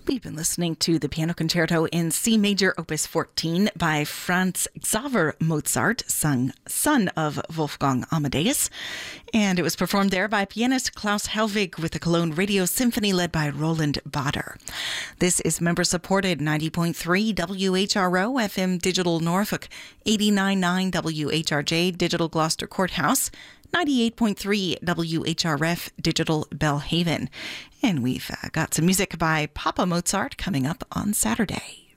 We've been listening to the Piano Concerto in C Major, Opus 14 by Franz Xaver Mozart, son of Wolfgang Amadeus. And it was performed there by pianist Klaus Helwig with the Cologne Radio Symphony led by Roland Bader. This is member-supported 90.3 WHRO FM Digital Norfolk, 89.9 WHRJ Digital Gloucester Courthouse, 98.3 WHRF Digital Belhaven. And we've got some music by Papa Mozart coming up on Saturday.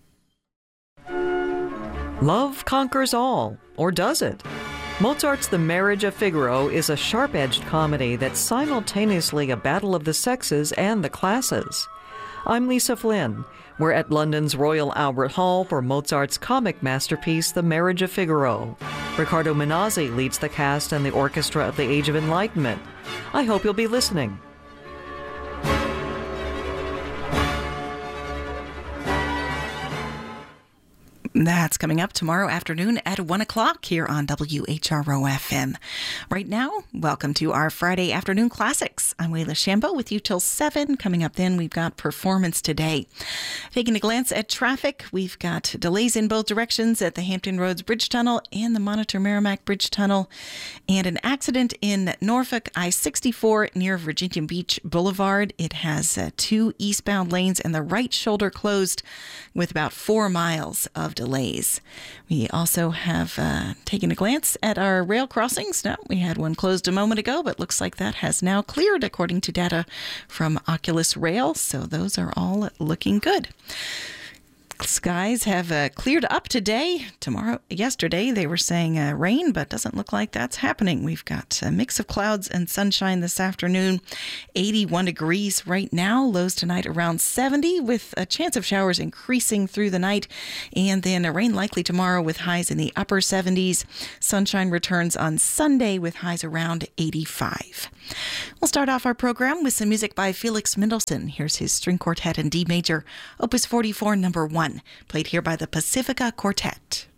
Love conquers all, or does it? Mozart's The Marriage of Figaro is a sharp-edged comedy that's simultaneously a battle of the sexes and the classes. I'm Lisa Flynn. We're at London's Royal Albert Hall for Mozart's comic masterpiece, The Marriage of Figaro. Riccardo Minazzi leads the cast and the orchestra of the Age of Enlightenment. I hope you'll be listening. That's coming up tomorrow afternoon at 1 o'clock here on WHRO FM. Right now, welcome to our Friday Afternoon Classics. I'm Wayla Shambo with you till 7. Coming up then, we've got Performance Today. Taking a glance at traffic, we've got delays in both directions at the Hampton Roads Bridge Tunnel and the Monitor Merrimack Bridge Tunnel, and an accident in Norfolk, I-64 near Virginia Beach Boulevard. It has 2 eastbound lanes and the right shoulder closed with about 4 miles of delays. We also have taken a glance at our rail crossings. Now, we had one closed a moment ago, but looks like that has now cleared according to data from Oculus Rail. So those are all looking good. Skies have cleared up today. Yesterday, they were saying rain, but doesn't look like that's happening. We've got a mix of clouds and sunshine this afternoon. 81 degrees right now. Lows tonight around 70, with a chance of showers increasing through the night. And then a rain likely tomorrow with highs in the upper 70s. Sunshine returns on Sunday with highs around 85. We'll start off our program with some music by Felix Mendelssohn. Here's his string quartet in D major, Opus 44, number 1, played here by the Pacifica Quartet.